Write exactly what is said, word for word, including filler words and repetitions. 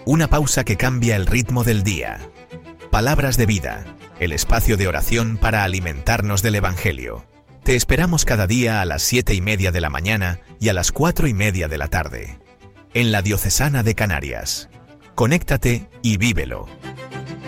Una pausa que cambia el ritmo del día. Palabras de Vida, el espacio de oración para alimentarnos del Evangelio. Te esperamos cada día a las siete y media de la mañana y a las cuatro y media de la tarde. En la Diocesana de Canarias. Conéctate y vívelo.